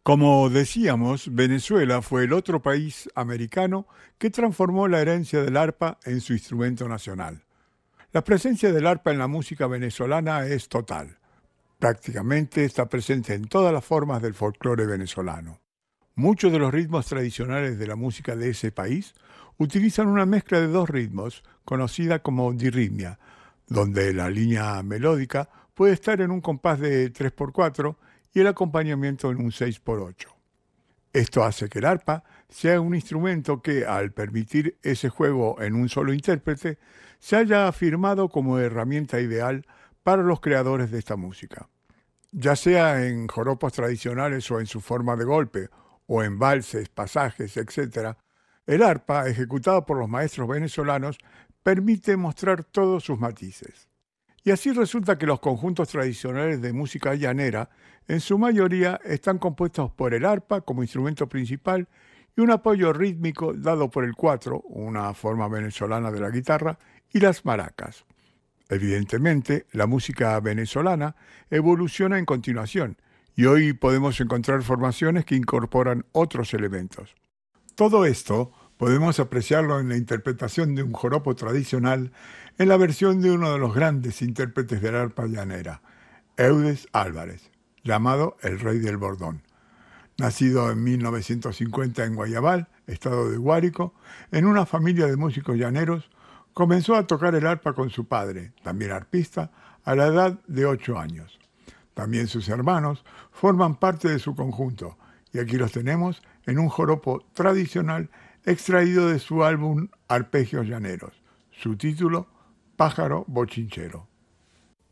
Como decíamos, Venezuela fue el otro país americano que transformó la herencia del arpa en su instrumento nacional. La presencia del arpa en la música venezolana es total. Prácticamente está presente en todas las formas del folclore venezolano. Muchos de los ritmos tradicionales de la música de ese país utilizan una mezcla de dos ritmos, conocida como dirrimia, donde la línea melódica puede estar en un compás de 3x4 y el acompañamiento en un 6x8. Esto hace que el arpa sea un instrumento que, al permitir ese juego en un solo intérprete, se haya afirmado como herramienta ideal para los creadores de esta música. Ya sea en joropos tradicionales o en su forma de golpe, o en valses, pasajes, etc., el arpa, ejecutado por los maestros venezolanos, permite mostrar todos sus matices. Y así resulta que los conjuntos tradicionales de música llanera, en su mayoría, están compuestos por el arpa como instrumento principal y un apoyo rítmico dado por el cuatro, una forma venezolana de la guitarra, y las maracas. Evidentemente, la música venezolana evoluciona en continuación y hoy podemos encontrar formaciones que incorporan otros elementos. Todo esto podemos apreciarlo en la interpretación de un joropo tradicional en la versión de uno de los grandes intérpretes del arpa llanera, Eudes Álvarez, llamado el Rey del Bordón. Nacido en 1950 en Guayabal, estado de Guárico, en una familia de músicos llaneros, comenzó a tocar el arpa con su padre, también arpista, a la edad de 8 años. También sus hermanos forman parte de su conjunto, y aquí los tenemos en un joropo tradicional extraído de su álbum Arpegios Llaneros. Su título, Pájaro Bochinchero.